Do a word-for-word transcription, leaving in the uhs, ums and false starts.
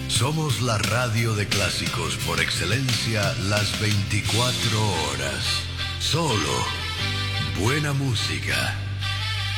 Somos la radio de clásicos por excelencia las veinticuatro horas. Solo buena música.